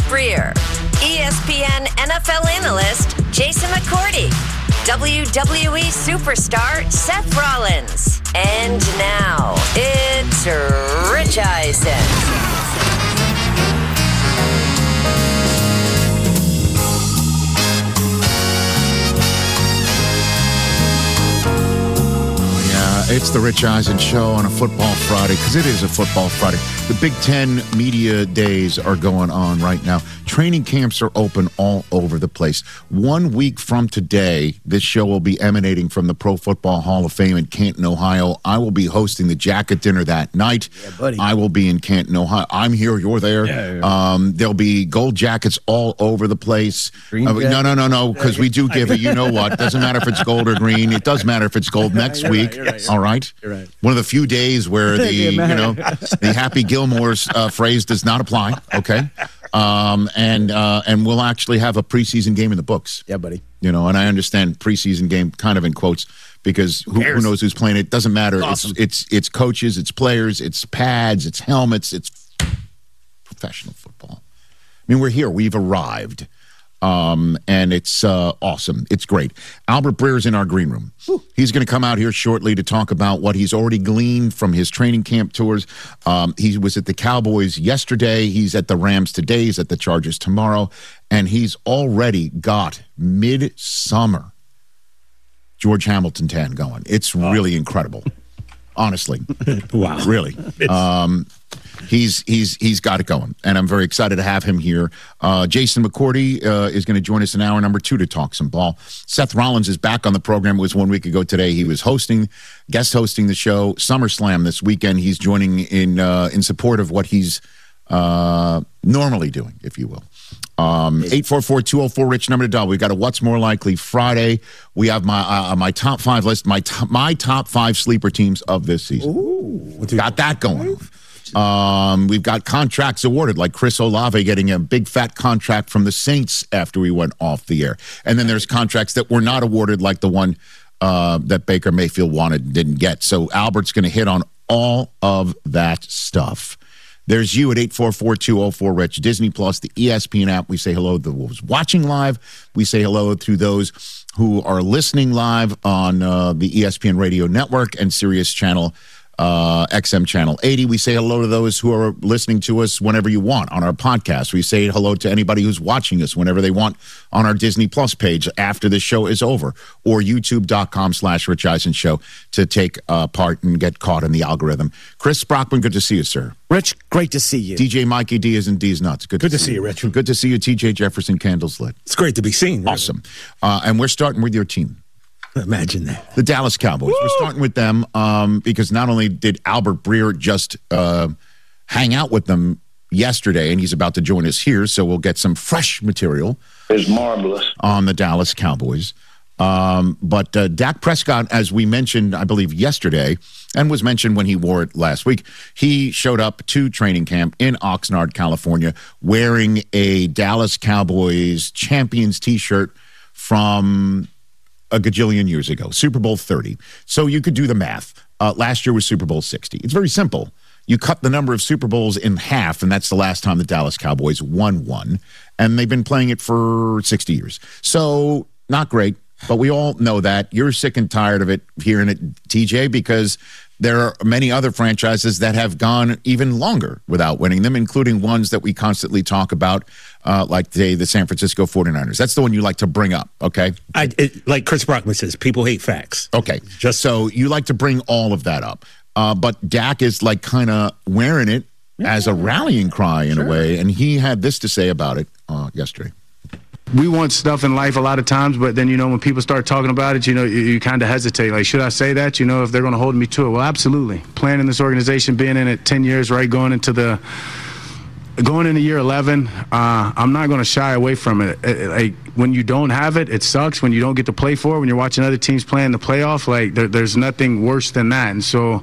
Breer, ESPN NFL analyst Jason McCourty, WWE superstar Seth Rollins. And now, it's Rich Eisen. It's the Rich Eisen Show on a football Friday, because it is a football Friday. The Big Ten media days are going on right now. Training camps are open all over the place. 1 week from today, this show will be emanating from the Pro Football Hall of Fame in Canton, Ohio. I will be hosting the Jacket Dinner that night. Yeah, buddy. I will be in Canton, Ohio. I'm here, you're there. Yeah. There'll be gold jackets all over the place. No, because we do give it, you know what. Doesn't matter if it's gold or green. It does matter if it's gold next week. You're right. All right? You're right. One of the few days where the Happy Gilmore's phrase does not apply, okay? And we'll actually have a preseason game in the books. Yeah, buddy. And I understand preseason game kind of in quotes, because who knows who's playing it. Doesn't matter. Awesome. It's coaches, it's players, it's pads, it's helmets, it's professional football. I mean, we're here. We've arrived. And it's awesome. It's great. Albert Breer is in our green room. Whew. He's going to come out here shortly to talk about what he's already gleaned from his training camp tours. He was at the Cowboys yesterday. He's at the Rams today. He's at the Chargers tomorrow. And he's already got midsummer George Hamilton tan going. It's really incredible. Honestly. Wow. Really. He's got it going, and I'm very excited to have him here. Jason McCourty is going to join us in hour number 2 to talk some ball. Seth Rollins is back on the program. It was 1 week ago today. He was guest hosting the show SummerSlam this weekend. He's joining in support of what he's normally doing, if you will. 844-204-RICH, number to dial. We've got a What's More Likely Friday. We have my top 5 list, my top 5 sleeper teams of this season. Ooh, got that going on. We've got contracts awarded, like Chris Olave getting a big fat contract from the Saints after we went off the air. And then there's contracts that were not awarded, like the one that Baker Mayfield wanted and didn't get. So Albert's going to hit on all of that stuff. There's you at 844-204-RICH, Disney Plus, the ESPN app. We say hello to those watching live. We say hello to those who are listening live on the ESPN Radio Network and Sirius Channel XM Channel 80. We say hello to those who are listening to us whenever you want on our podcast. We say hello to anybody who's watching us whenever they want on our Disney Plus page after the show is over, or youtube.com/Rich Eisen Show to take part and get caught in the algorithm. Chris Brockman, good to see you, sir. Rich, great to see you. DJ Mikey D is in D's nuts. Good to see you, Rich. Good to see you, TJ Jefferson, candles lit. It's great to be seen. Really. Awesome. And we're starting with your team. Imagine that. The Dallas Cowboys. Woo! We're starting with them because not only did Albert Breer just hang out with them yesterday, and he's about to join us here, so we'll get some fresh material. It's marvelous. On the Dallas Cowboys. But Dak Prescott, as we mentioned, I believe, yesterday, and was mentioned when he wore it last week, he showed up to training camp in Oxnard, California, wearing a Dallas Cowboys Champions T-shirt from a gajillion years ago, Super Bowl 30. So you could do the math. Last year was Super Bowl 60. It's very simple. You cut the number of Super Bowls in half, and that's the last time the Dallas Cowboys won one. And they've been playing it for 60 years. So not great, but we all know that. You're sick and tired of it hearing it, TJ, because there are many other franchises that have gone even longer without winning them, including ones that we constantly talk about, like today, the San Francisco 49ers. That's the one you like to bring up, okay? Like Chris Brockman says, people hate facts. Okay, so you like to bring all of that up. But Dak is like kind of wearing it as a rallying cry in a way, and he had this to say about it yesterday. We want stuff in life a lot of times, but then, when people start talking about it, you kind of hesitate. Like, should I say that, if they're going to hold me to it? Well, absolutely. Playing in this organization, being in it 10 years, right, going into year 11, I'm not going to shy away from it. Like, when you don't have it, it sucks. When you don't get to play for it, when you're watching other teams play in the playoff, like, there's nothing worse than that. And so,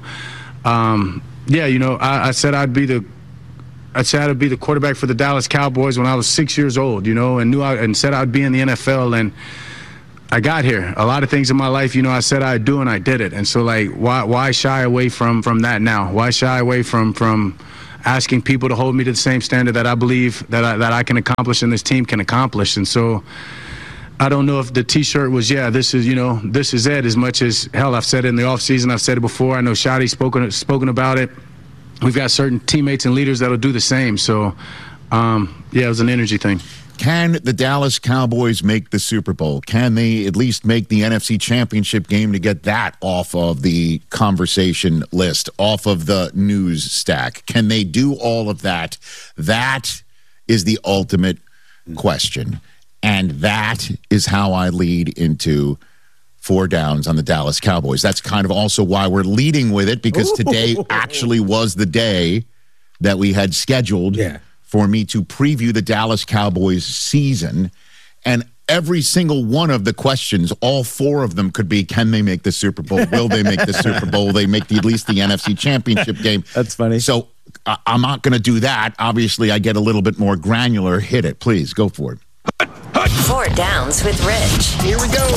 I said I'd be the quarterback for the Dallas Cowboys when I was 6 years old, and said I'd be in the NFL, and I got here. A lot of things in my life, I said I'd do, and I did it. And so, like, why shy away from that now? Why shy away from asking people to hold me to the same standard that I believe that I can accomplish and this team can accomplish. And so I don't know if the T-shirt was, this is it, as much as, hell, I've said it in the offseason. I've said it before. I know Shadi's spoken about it. We've got certain teammates and leaders that'll do the same. So, it was an energy thing. Can the Dallas Cowboys make the Super Bowl? Can they at least make the NFC Championship game to get that off of the conversation list, off of the news stack? Can they do all of that? That is the ultimate question. And that is how I lead into 4 downs on the Dallas Cowboys. That's kind of also why we're leading with it, because today actually was the day that we had scheduled for me to preview the Dallas Cowboys season. And every single one of the questions, all 4 of them could be, can they make the Super Bowl? Will they make the Super Bowl? Will they make at least the NFC Championship game? That's funny. So I'm not going to do that. Obviously, I get a little bit more granular. Hit it. Please, go for it. 4 downs with Rich. Here we go.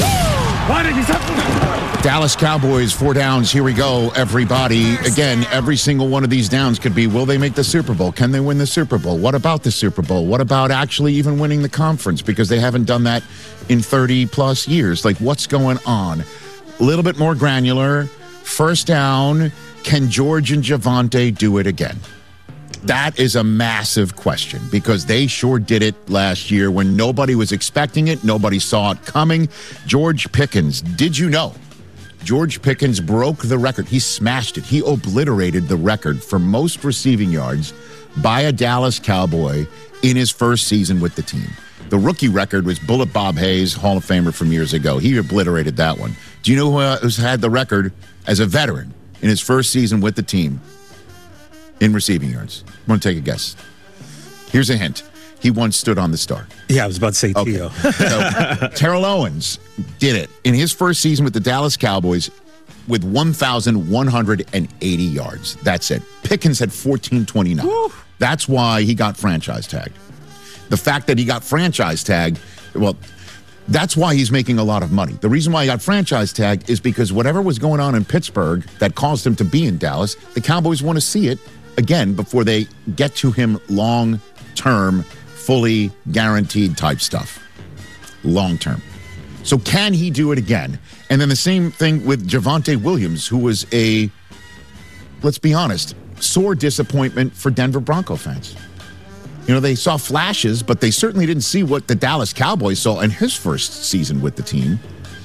Dallas Cowboys, 4 downs. Here we go, everybody. Again, every single one of these downs could be, will they make the Super Bowl? Can they win the Super Bowl? What about the Super Bowl? What about actually even winning the conference? Because they haven't done that in 30-plus years. Like, what's going on? A little bit more granular. First down, can George and Javonte do it again? That is a massive question, because they sure did it last year when nobody was expecting it. Nobody saw it coming. George Pickens, did you know? George Pickens broke the record. He smashed it. He obliterated the record for most receiving yards by a Dallas Cowboy in his first season with the team. The rookie record was Bullet Bob Hayes, Hall of Famer from years ago. He obliterated that one. Do you know who's had the record as a veteran in his first season with the team in receiving yards? Want to take a guess? Here's a hint. He once stood on the star. Yeah, I was about to say T.O. So, Terrell Owens did it in his first season with the Dallas Cowboys with 1,180 yards. That's it. Pickens had 1,429. Woo. That's why he got franchise tagged. The fact that he got franchise tagged, well, that's why he's making a lot of money. The reason why he got franchise tagged is because whatever was going on in Pittsburgh that caused him to be in Dallas, the Cowboys want to see it again before they get to him long-term, fully guaranteed type stuff. Long-term. So can he do it again? And then the same thing with Javonte Williams, who was a, let's be honest, sore disappointment for Denver Bronco fans. You know, they saw flashes, but they certainly didn't see what the Dallas Cowboys saw in his first season with the team.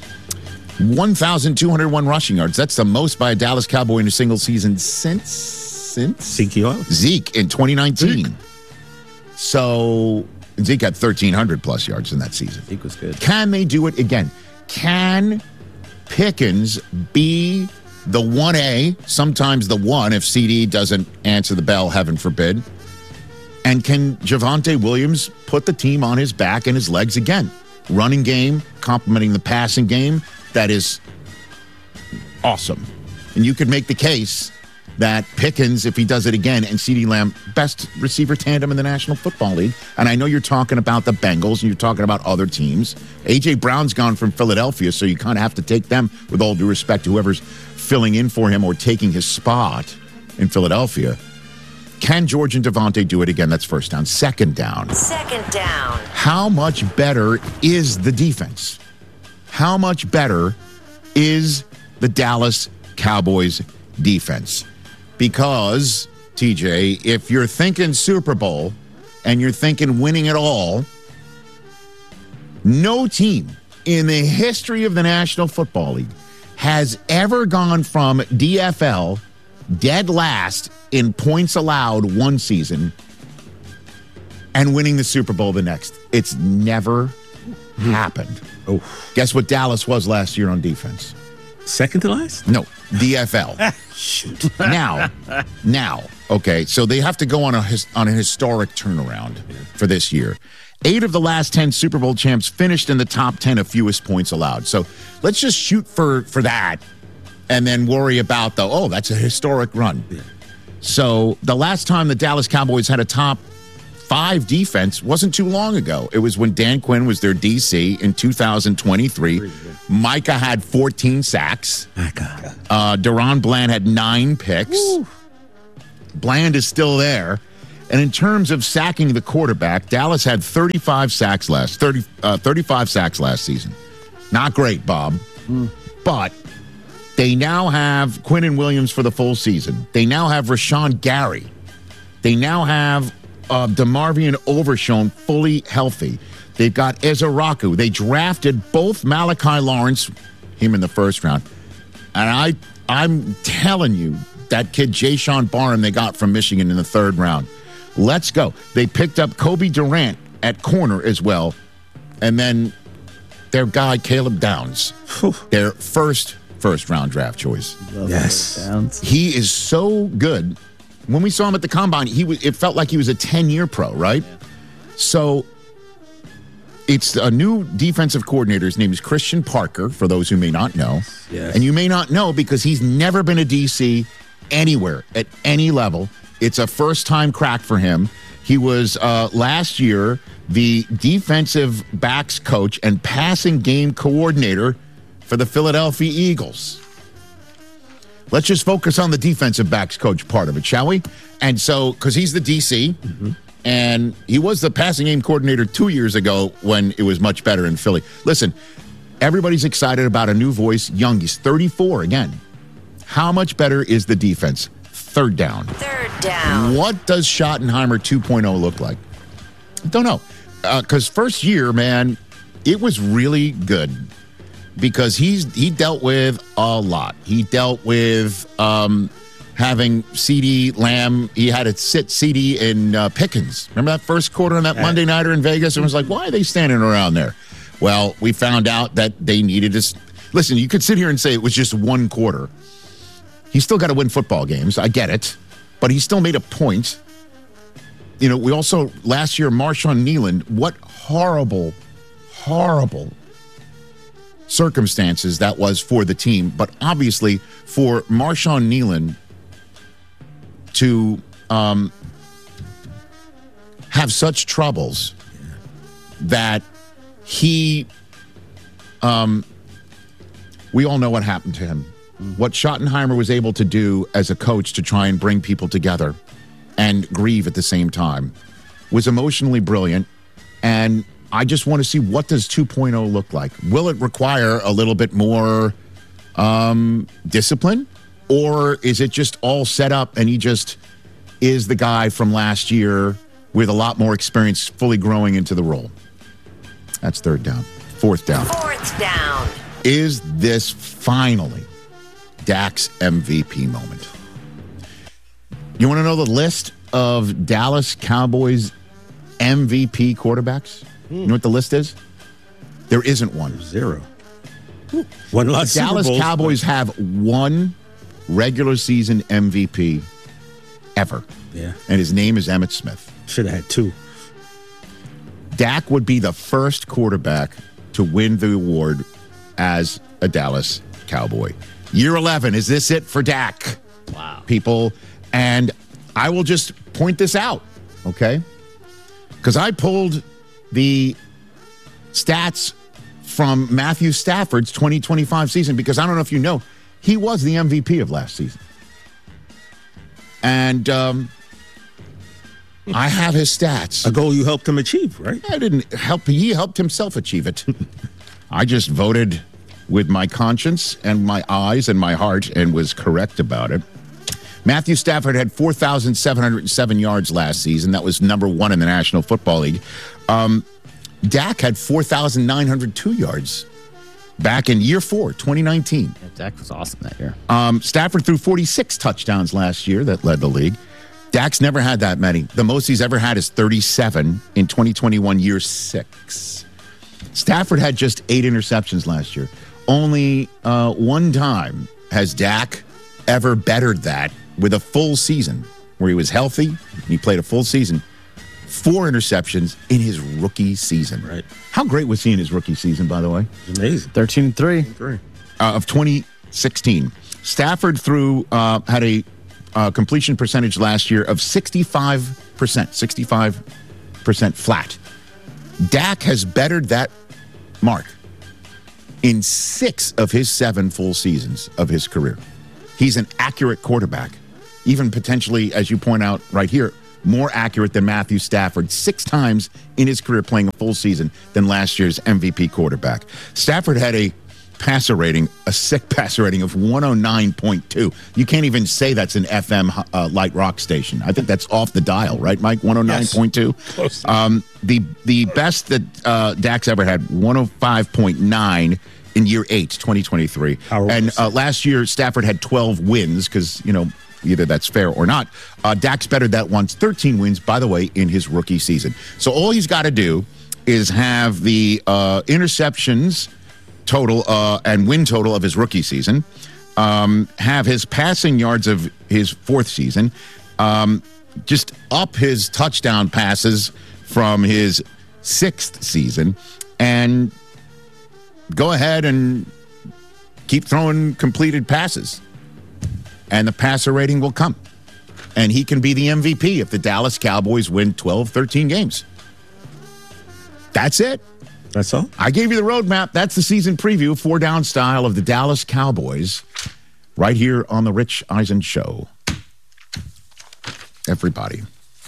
1,201 rushing yards. That's the most by a Dallas Cowboy in a single season since Zeke in 2019. Zeke. So Zeke had 1,300-plus yards in that season. Zeke was good. Can they do it again? Can Pickens be the 1A, sometimes the 1 if CD doesn't answer the bell, heaven forbid? And can Javonte Williams put the team on his back and his legs again? Running game, complementing the passing game, that is awesome. And you could make the case that Pickens, if he does it again, and CeeDee Lamb, best receiver tandem in the National Football League. And I know you're talking about the Bengals and you're talking about other teams. A.J. Brown's gone from Philadelphia, so you kind of have to take them, with all due respect to whoever's filling in for him or taking his spot in Philadelphia. Can George and Javonte do it again? That's first down. Second down. How much better is the defense? How much better is the Dallas Cowboys defense? Because, TJ, if you're thinking Super Bowl and you're thinking winning it all, no team in the history of the National Football League has ever gone from DFL dead last in points allowed one season and winning the Super Bowl the next. It's never happened. Oh, guess what Dallas was last year on defense? Second to last? No, DFL. Shoot. Now, okay, so they have to go on a historic turnaround for this year. 8 of the last 10 Super Bowl champs finished in the top 10 of fewest points allowed. So let's just shoot for that and then worry about that's a historic run. Yeah. So the last time the Dallas Cowboys had a top 5 defense wasn't too long ago. It was when Dan Quinn was their DC in 2023. Micah had 14 sacks. DaRon Bland had 9 picks. Woo. Bland is still there. And in terms of sacking the quarterback, Dallas had 35 sacks last season. Not great, Bob. But they now have Quinnen Williams for the full season. They now have Rashawn Gary. They now have DeMarvion Overshown fully healthy. They've got Ezeraku. They drafted both Malachi Lawrence, him in the first round. And I'm telling you, that kid Jayshon Barham they got from Michigan in the third round. Let's go. They picked up Kobe Durant at corner as well. And then their guy, Caleb Downs, their first round draft choice. Yes. He is so good. When we saw him at the combine, it felt like he was a 10-year pro, right? Yeah. So it's a new defensive coordinator. His name is Christian Parker, for those who may not know. Yes. And you may not know because he's never been a DC anywhere at any level. It's a first-time crack for him. He was last year the defensive backs coach and passing game coordinator for the Philadelphia Eagles. Let's just focus on the defensive backs coach part of it, shall we? And so, because he's the DC, and he was the passing game coordinator 2 years ago when it was much better in Philly. Listen, everybody's excited about a new voice. Young, he's 34 again. How much better is the defense? Third down. What does Schottenheimer 2.0 look like? Don't know. Because first year, man, it was really good. Because he dealt with a lot. He dealt with having CeeDee Lamb. He had to sit CeeDee in Pickens. Remember that first quarter on that Monday Nighter in Vegas? It was like, why are they standing around there? Well, we found out that they needed to. Listen, you could sit here and say it was just one quarter. He's still got to win football games. I get it. But he still made a point. You know, we also, last year, Marshawn Kneeland, what horrible circumstances that was for the team. But obviously, for Marshawn Kneeland to have such troubles that he, we all know what happened to him. What Schottenheimer was able to do as a coach to try and bring people together and grieve at the same time was emotionally brilliant. And I just want to see, what does 2.0 look like? Will it require a little bit more discipline? Or is it just all set up and he just is the guy from last year with a lot more experience fully growing into the role? That's third down. Fourth down. Is this finally Dak's MVP moment? You want to know the list of Dallas Cowboys MVP quarterbacks? You know what the list is? There isn't one. Zero. One lot. The Dallas Cowboys have one regular season MVP ever. Yeah. And his name is Emmitt Smith. Should have had two. Dak would be the first quarterback to win the award as a Dallas Cowboy. Year 11. Is this it for Dak? Wow. People. And I will just point this out, okay? Because I pulled the stats from Matthew Stafford's 2025 season, because I don't know if you know, he was the MVP of last season. And I have his stats. A goal you helped him achieve, right? I didn't help. He helped himself achieve it. I just voted with my conscience and my eyes and my heart and was correct about it. Matthew Stafford had 4,707 yards last season. That was number one in the National Football League. Dak had 4,902 yards back in year 4, 2019. Yeah, Dak was awesome that year. Stafford threw 46 touchdowns last year that led the league. Dak's never had that many. The most he's ever had is 37 in 2021, year 6. Stafford had just 8 interceptions last year. Only one time has Dak ever bettered that with a full season where he was healthy and he played a full season. 4 interceptions in his rookie season. Right. How great was he in his rookie season, by the way? Amazing. 13-3. Of 2016. Stafford had a completion percentage last year of 65% flat. Dak has bettered that mark in 6 of his 7 full seasons of his career. He's an accurate quarterback. even potentially, as you point out right here, more accurate than Matthew Stafford 6 times in his career playing a full season than last year's MVP quarterback. Stafford had a sick passer rating of 109.2. You can't even say that's an FM light rock station. I think that's off the dial, right, Mike? 109.2. Close. The best that Dak's ever had, 105.9 in year 8, 2023. And last year, Stafford had 12 wins because, either that's fair or not. Dak's bettered that once, 13 wins, by the way, in his rookie season. So all he's got to do is have the interceptions total and win total of his rookie season, have his passing yards of his 4th season, just up his touchdown passes from his 6th season, and go ahead and keep throwing completed passes. And the passer rating will come. And he can be the MVP if the Dallas Cowboys win 12, 13 games. That's it. That's all? I gave you the roadmap. That's the season preview, 4-down style of the Dallas Cowboys, right here on the Rich Eisen Show. Everybody.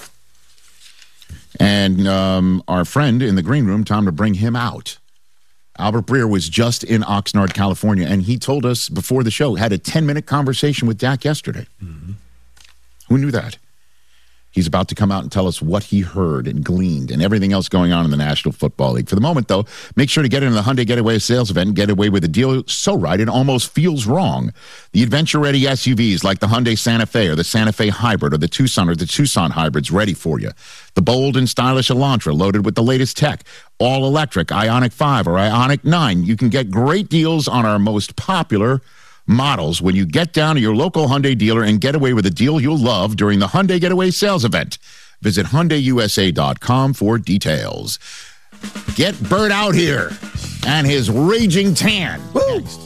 And our friend in the green room, time to bring him out. Albert Breer was just in Oxnard, California, and he told us before the show, had a 10-minute conversation with Dak yesterday. Mm-hmm. Who knew that? He's about to come out and tell us what he heard and gleaned and everything else going on in the National Football League. For the moment, though, make sure to get into the Hyundai Getaway sales event and get away with a deal so right it almost feels wrong. The adventure-ready SUVs like the Hyundai Santa Fe or the Santa Fe Hybrid or the Tucson Hybrids ready for you. The bold and stylish Elantra loaded with the latest tech. All-electric Ioniq 5 or Ioniq 9. You can get great deals on our most popular models when you get down to your local Hyundai dealer and get away with a deal you'll love during the Hyundai Getaway sales event. Visit HyundaiUSA.com for details. Get Bert out here and his raging tan. Woo! Next.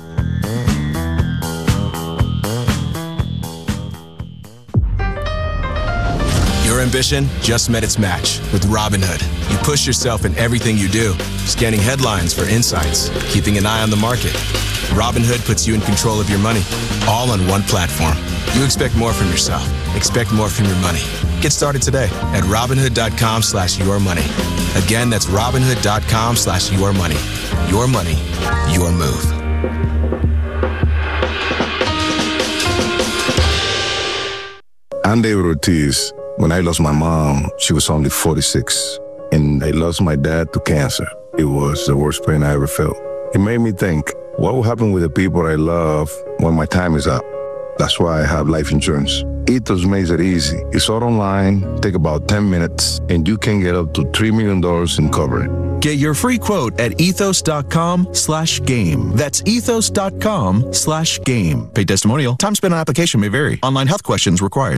Your ambition just met its match with Robinhood. You push yourself in everything you do, scanning headlines for insights, keeping an eye on the market. Robinhood puts you in control of your money, all on one platform. You expect more from yourself. Expect more from your money. Get started today at Robinhood.com/yourmoney. Again, that's Robinhood.com/yourmoney. Your money, your move. I'm David Ortiz. When I lost my mom, she was only 46. And I lost my dad to cancer. It was the worst pain I ever felt. It made me think, what will happen with the people I love when my time is up? That's why I have life insurance. Ethos makes it easy. It's all online, take about 10 minutes, and you can get up to $3 million in coverage. Get your free quote at ethos.com/game. That's ethos.com/game. Paid testimonial. Time spent on application may vary. Online health questions required.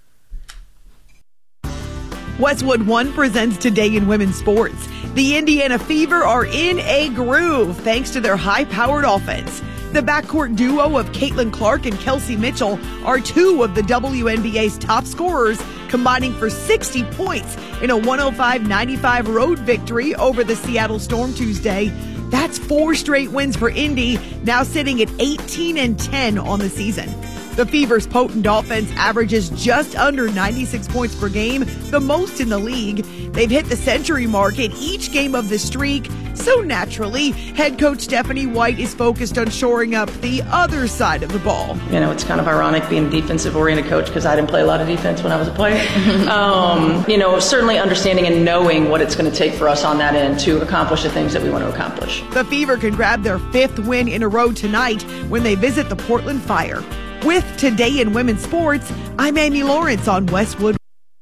Westwood One presents Today in Women's Sports. The Indiana Fever are in a groove thanks to their high-powered offense. The backcourt duo of Caitlin Clark and Kelsey Mitchell are 2 of the WNBA's top scorers, combining for 60 points in a 105-95 road victory over the Seattle Storm Tuesday. That's 4 straight wins for Indy, now sitting at 18-10 on the season. The Fever's potent offense averages just under 96 points per game, the most in the league. They've hit the century mark in each game of the streak, so naturally, head coach Stephanie White is focused on shoring up the other side of the ball. You know, it's kind of ironic being a defensive-oriented coach because I didn't play a lot of defense when I was a player. Certainly understanding and knowing what it's going to take for us on that end to accomplish the things that we want to accomplish. The Fever can grab their 5th win in a row tonight when they visit the Portland Fire. With Today in Women's Sports, I'm Amy Lawrence on Westwood.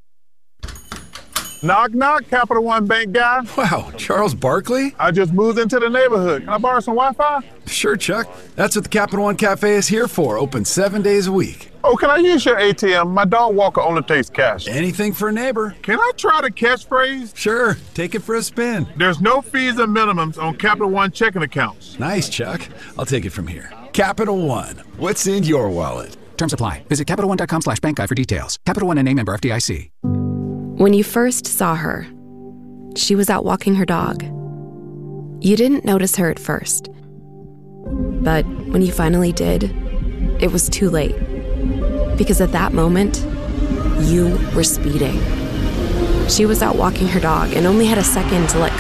Knock, knock, Capital One Bank guy. Wow, Charles Barkley? I just moved into the neighborhood. Can I borrow some Wi-Fi? Sure, Chuck. That's what the Capital One Cafe is here for, open 7 days a week. Oh, can I use your ATM? My dog Walker only takes cash. Anything for a neighbor. Can I try the catchphrase? Sure, take it for a spin. There's no fees and minimums on Capital One checking accounts. Nice, Chuck. I'll take it from here. Capital One. What's in your wallet? Terms apply. Visit CapitalOne.com/bankguide for details. Capital One and name member FDIC. When you first saw her, she was out walking her dog. You didn't notice her at first. But when you finally did, it was too late. Because at that moment, you were speeding. She was out walking her dog and only had a second to let